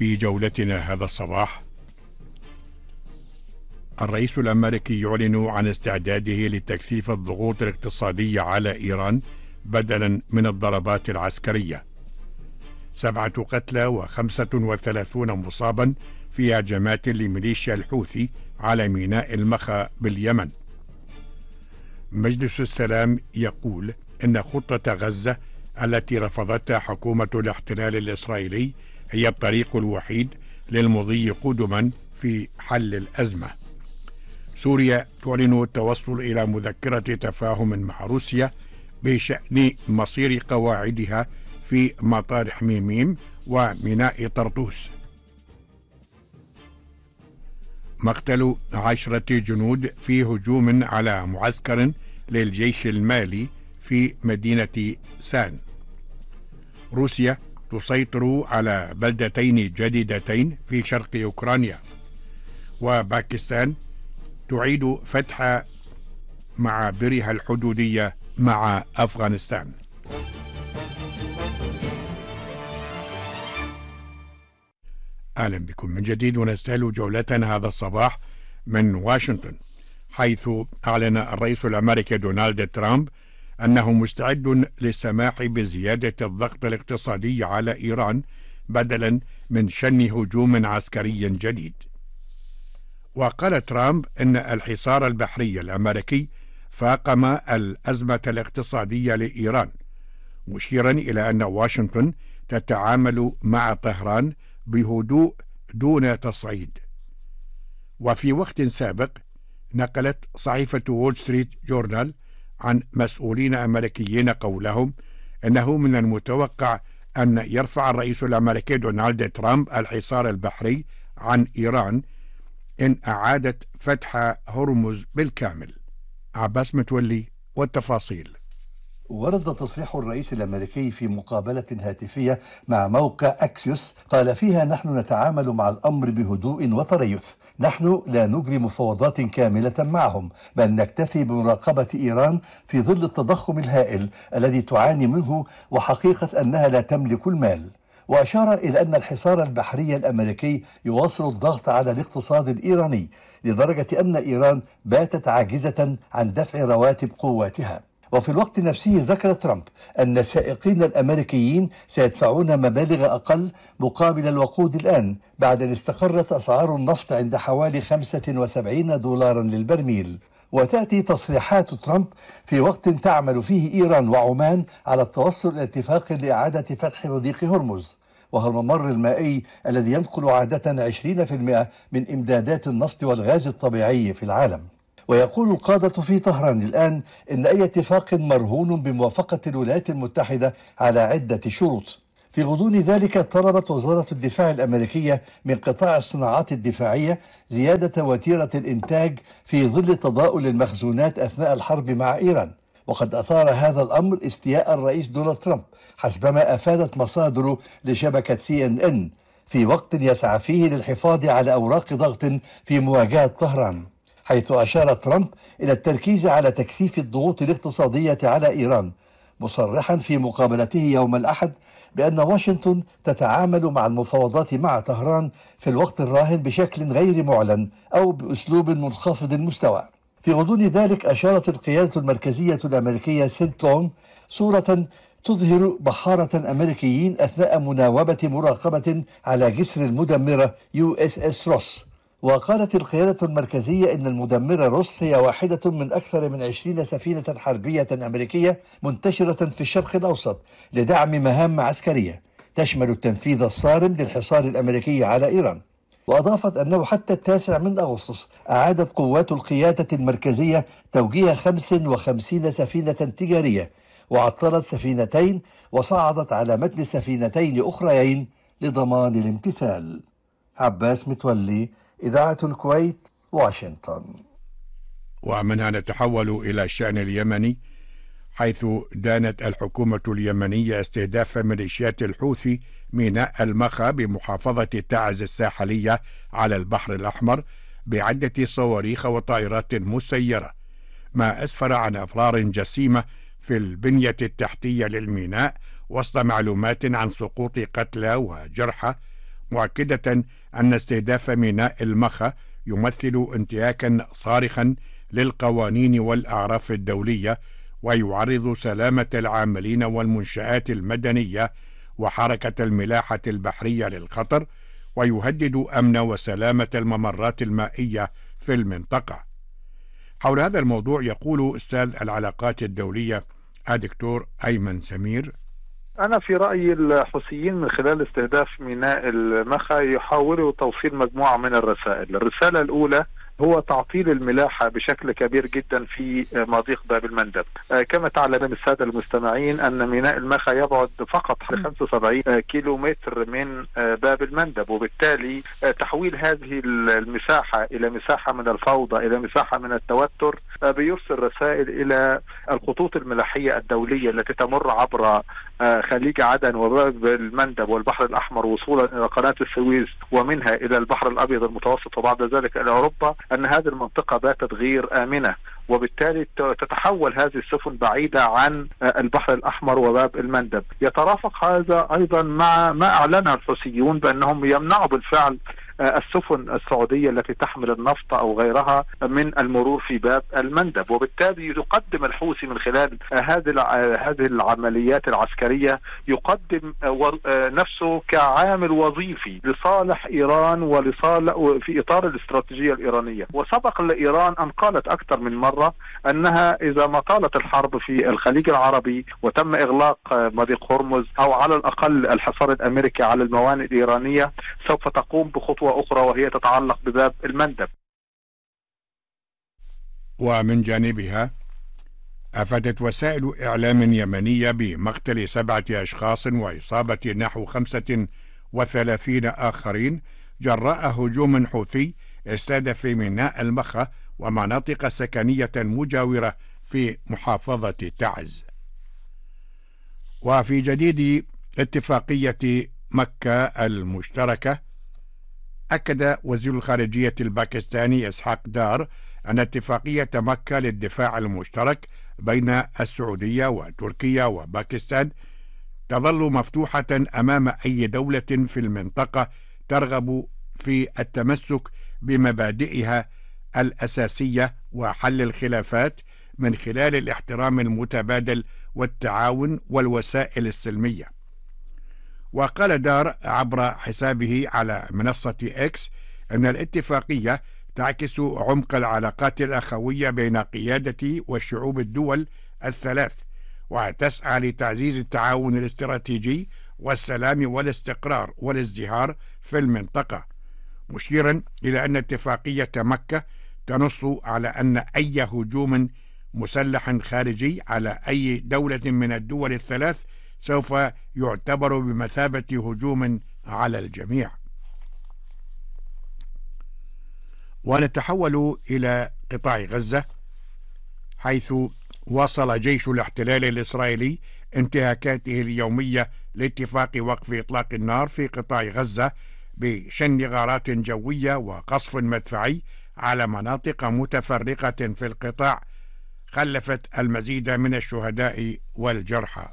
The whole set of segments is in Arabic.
في جولتنا هذا الصباح، الرئيس الأمريكي يعلن عن استعداده لتكثيف الضغوط الاقتصادية على إيران بدلا من الضربات العسكرية. 7 قتلى و35 مصابا في هجمات لميليشيا الحوثي على ميناء المخا باليمن. مجلس السلام يقول إن خطة غزة التي رفضتها حكومة الاحتلال الإسرائيلي هي الطريق الوحيد للمضي قدما في حل الأزمة. سوريا تعلن التوصل إلى مذكرة تفاهم مع روسيا بشأن مصير قواعدها في مطار حميميم وميناء طرطوس. مقتل 10 جنود في هجوم على معسكر للجيش المالي في مدينة سان. روسيا تسيطر على بلدتين جديدتين في شرق أوكرانيا. وباكستان تعيد فتح معابرها الحدودية مع أفغانستان. أهلا بكم من جديد، ونستهل جولتنا هذا الصباح من واشنطن، حيث أعلن الرئيس الأمريكي دونالد ترامب أنه مستعد للسماح بزيادة الضغط الاقتصادي على إيران بدلا من شن هجوم عسكري جديد. وقال ترامب أن الحصار البحري الأمريكي فاقم الأزمة الاقتصادية لإيران، مشيرا إلى أن واشنطن تتعامل مع طهران بهدوء دون تصعيد. وفي وقت سابق نقلت صحيفة وول ستريت جورنال عن مسؤولين أمريكيين قولهم أنه من المتوقع أن يرفع الرئيس الأمريكي دونالد ترامب الحصار البحري عن إيران إن أعادت فتح هرمز بالكامل. عباس متولي والتفاصيل. ورد تصريح الرئيس الأمريكي في مقابلة هاتفية مع موقع أكسيوس قال فيها: نحن نتعامل مع الأمر بهدوء وتريث، نحن لا نجري مفاوضات كاملة معهم، بل نكتفي بمراقبة إيران في ظل التضخم الهائل الذي تعاني منه، وحقيقة أنها لا تملك المال. وأشار إلى أن الحصار البحري الأمريكي يواصل الضغط على الاقتصاد الإيراني لدرجة أن إيران باتت عاجزة عن دفع رواتب قواتها. وفي الوقت نفسه ذكر ترامب أن السائقين الأمريكيين سيدفعون مبالغ أقل مقابل الوقود الآن بعد أن استقرت أسعار النفط عند حوالي $75 للبرميل. وتأتي تصريحات ترامب في وقت تعمل فيه إيران وعمان على التوصل إلى اتفاق لإعادة فتح مضيق هرمز، وهو الممر المائي الذي ينقل عادة 20% من إمدادات النفط والغاز الطبيعي في العالم. ويقول القادة في طهران الآن إن أي اتفاق مرهون بموافقة الولايات المتحدة على عدة شروط. في غضون ذلك طلبت وزارة الدفاع الأمريكية من قطاع الصناعات الدفاعية زيادة وتيرة الإنتاج في ظل تضاؤل المخزونات أثناء الحرب مع إيران. وقد أثار هذا الأمر استياء الرئيس دونالد ترامب حسبما أفادت مصادر لشبكة CNN، في وقت يسعى فيه للحفاظ على أوراق ضغط في مواجهة طهران، حيث أشار ترامب إلى التركيز على تكثيف الضغوط الاقتصادية على إيران، مصرحا في مقابلته يوم الأحد بأن واشنطن تتعامل مع المفاوضات مع طهران في الوقت الراهن بشكل غير معلن أو بأسلوب منخفض المستوى. في غضون ذلك أشارت القيادة المركزية الأمريكية سنتون صورة تظهر بحارة أمريكيين أثناء مناوبة مراقبة على جسر المدمرة USS روس. وقالت القيادة المركزية إن المدمرة روس هي واحدة من أكثر من 20 سفينة حربية أمريكية منتشرة في الشرق الأوسط لدعم مهام عسكرية تشمل التنفيذ الصارم للحصار الأمريكي على إيران. وأضافت أنه حتى 9 أغسطس أعادت قوات القيادة المركزية توجيه 55 سفينة تجارية، وعطلت سفينتين وصعدت على متن سفينتين أخريين لضمان الامتثال. عباس متولي، إذاعة الكويت، واشنطن. ومنها نتحول إلى الشأن اليمني، حيث دانت الحكومة اليمنية استهداف ميليشيات الحوثي ميناء المخا بمحافظة تعز الساحلية على البحر الأحمر بعدة صواريخ وطائرات مسيرة، ما أسفر عن أضرار جسيمة في البنية التحتية للميناء، وسط معلومات عن سقوط قتلى وجرحى، مؤكدة أن استهداف ميناء المخا يمثل انتهاكا صارخا للقوانين والأعراف الدولية، ويعرض سلامة العاملين والمنشآت المدنية وحركة الملاحة البحرية للخطر، ويهدد أمن وسلامة الممرات المائية في المنطقة. حول هذا الموضوع يقول أستاذ العلاقات الدولية الدكتور أيمن سمير: أنا في رأيي الحوثيين من خلال استهداف ميناء المخا يحاولوا توصيل مجموعة من الرسائل. الرسالة الأولى هو تعطيل الملاحة بشكل كبير جدا في مضيق باب المندب. كما تعلمون السادة المستمعين أن ميناء المخا يبعد فقط 75 كيلومتر من باب المندب، وبالتالي تحويل هذه المساحة إلى مساحة من الفوضى، إلى مساحة من التوتر، بيرسل رسائل إلى الخطوط الملاحية الدولية التي تمر عبر خليج عدن وباب المندب والبحر الأحمر وصولا إلى قناة السويس ومنها إلى البحر الأبيض المتوسط وبعد ذلك إلى أوروبا، أن هذه المنطقة باتت غير آمنة، وبالتالي تتحول هذه السفن بعيدة عن البحر الأحمر وباب المندب. يترافق هذا أيضا مع ما أعلنه الحوثيون بأنهم يمنعوا بالفعل السفن السعودية التي تحمل النفط أو غيرها من المرور في باب المندب، وبالتالي يقدم الحوثي من خلال هذه العمليات العسكرية يقدم نفسه كعامل وظيفي لصالح إيران ولصالح في إطار الاستراتيجية الإيرانية. وسبق لإيران أن قالت أكثر من مرة أنها إذا ما طالت الحرب في الخليج العربي وتم إغلاق مضيق هرمز أو على الأقل الحصار الأمريكي على الموانئ الإيرانية سوف تقوم بخطوة أخرى وهي تتعلق بباب المندب. ومن جانبها أفادت وسائل إعلام يمنية بمقتل 7 أشخاص وإصابة نحو 35 آخرين جراء هجوم حوثي استهدف ميناء المخا ومناطق سكنية مجاورة في محافظة تعز. وفي جديد اتفاقية مكة المشتركة، أكد وزير الخارجية الباكستاني إسحاق دار أن اتفاقية مكة للدفاع المشترك بين السعودية وتركيا وباكستان تظل مفتوحة أمام أي دولة في المنطقة ترغب في التمسك بمبادئها الأساسية وحل الخلافات من خلال الاحترام المتبادل والتعاون والوسائل السلمية. وقال دار عبر حسابه على منصة إكس أن الاتفاقية تعكس عمق العلاقات الأخوية بين قيادة وشعوب الدول الثلاث، وتسعى لتعزيز التعاون الاستراتيجي والسلام والاستقرار والازدهار في المنطقة، مشيرا إلى أن اتفاقية مكة تنص على أن أي هجوم مسلح خارجي على أي دولة من الدول الثلاث سوف يعتبر بمثابة هجوم على الجميع. ونتحول إلى قطاع غزة، حيث واصل جيش الاحتلال الإسرائيلي انتهاكاته اليومية لاتفاق وقف إطلاق النار في قطاع غزة بشن غارات جوية وقصف مدفعي على مناطق متفرقة في القطاع خلفت المزيد من الشهداء والجرحى.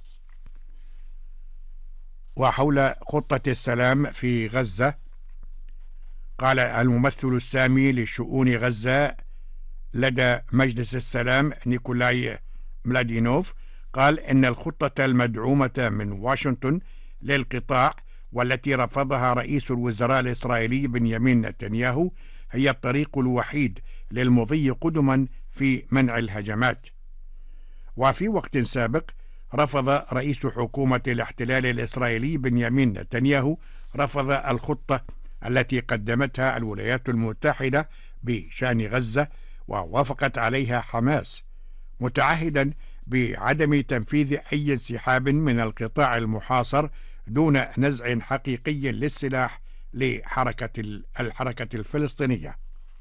وحول خطة السلام في غزة، قال الممثل السامي لشؤون غزة لدى مجلس السلام نيكولاي ملادينوف قال إن الخطة المدعومة من واشنطن للقطاع والتي رفضها رئيس الوزراء الإسرائيلي بنيامين نتنياهو هي الطريق الوحيد للمضي قدما في منع الهجمات. وفي وقت سابق رفض رئيس حكومة الاحتلال الإسرائيلي بنيامين نتنياهو رفض الخطة التي قدمتها الولايات المتحدة بشأن غزة ووافقت عليها حماس، متعهدا بعدم تنفيذ أي انسحاب من القطاع المحاصر دون نزع حقيقي للسلاح الحركة الفلسطينية.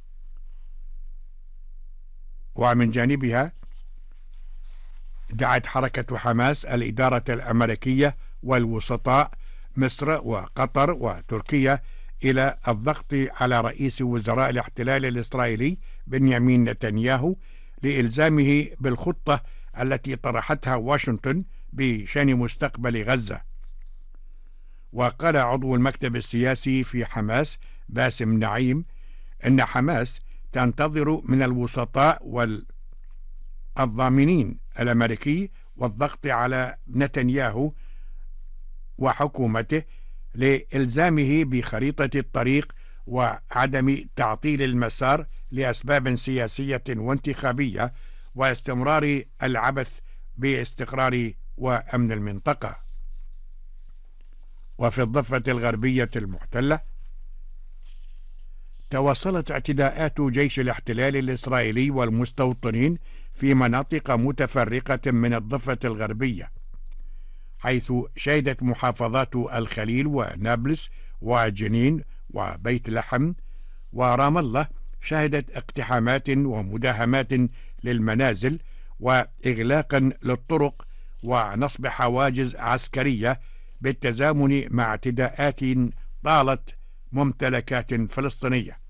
ومن جانبها دعت حركة حماس الإدارة الأمريكية والوسطاء مصر وقطر وتركيا إلى الضغط على رئيس وزراء الاحتلال الإسرائيلي بنيامين نتنياهو لإلزامه بالخطة التي طرحتها واشنطن بشأن مستقبل غزة. وقال عضو المكتب السياسي في حماس باسم نعيم إن حماس تنتظر من الوسطاء والضامنين الأمريكي والضغط على نتنياهو وحكومته لإلزامه بخريطة الطريق وعدم تعطيل المسار لأسباب سياسية وانتخابية واستمرار العبث باستقرار وأمن المنطقة. وفي الضفة الغربية المحتلة توصلت اعتداءات جيش الاحتلال الإسرائيلي والمستوطنين في مناطق متفرقة من الضفة الغربية، حيث شهدت محافظات الخليل ونابلس وجنين وبيت لحم ورام الله شهدت اقتحامات ومداهمات للمنازل وإغلاقا للطرق ونصب حواجز عسكرية بالتزامن مع اعتداءات طالت ممتلكات فلسطينية.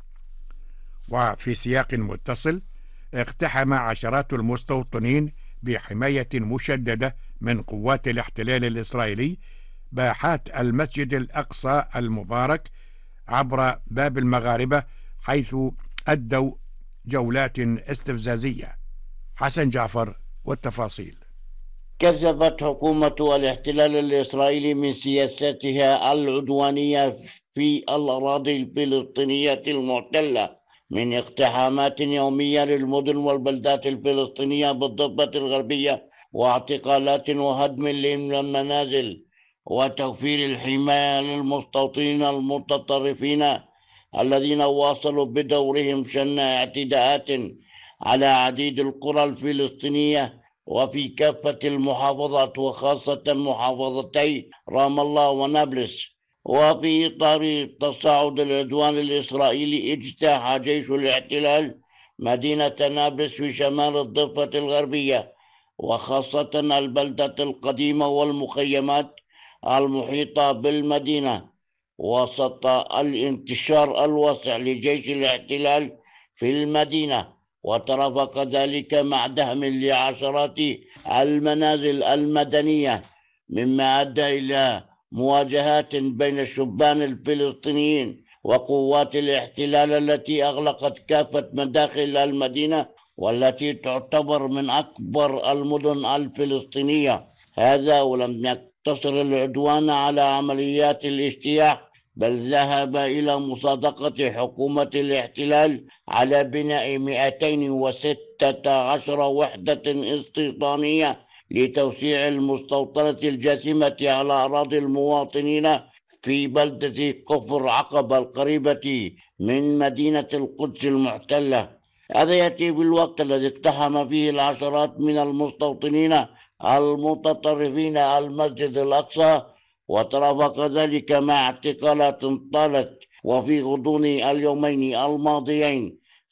وفي سياق متصل اقتحم عشرات المستوطنين بحماية مشددة من قوات الاحتلال الإسرائيلي باحات المسجد الأقصى المبارك عبر باب المغاربة، حيث أدوا جولات استفزازية. حسن جعفر والتفاصيل. كذبت حكومة الاحتلال الإسرائيلي من سياساتها العدوانية في الأراضي الفلسطينية المحتلة من اقتحامات يومية للمدن والبلدات الفلسطينية بالضفة الغربية واعتقالات وهدم للمنازل وتوفير الحماية للمستوطنين المتطرفين الذين واصلوا بدورهم شن اعتداءات على عديد القرى الفلسطينية وفي كافة المحافظات وخاصة محافظتي رام الله ونابلس. وفي إطار تصاعد العدوان الإسرائيلي اجتاح جيش الاحتلال مدينة نابلس في شمال الضفة الغربية وخاصة البلدة القديمة والمخيمات المحيطة بالمدينة وسط الانتشار الواسع لجيش الاحتلال في المدينة، وترافق ذلك مع دهم لعشرات المنازل المدنية مما أدى إلى مواجهات بين الشبان الفلسطينيين وقوات الاحتلال التي أغلقت كافة مداخل المدينة والتي تعتبر من أكبر المدن الفلسطينية. هذا ولم يقتصر العدوان على عمليات الاجتياح، بل ذهب إلى مصادقة حكومة الاحتلال على بناء 216 وحدة استيطانية لتوسيع المستوطنة الجاسمة على أراضي المواطنين في بلدة كفر عقبة القريبة من مدينة القدس المحتلة. هذا يأتي في الوقت الذي اقتحم فيه العشرات من المستوطنين المتطرفين المسجد الأقصى، وترافق ذلك مع اعتقالات طالت وفي غضون اليومين الماضيين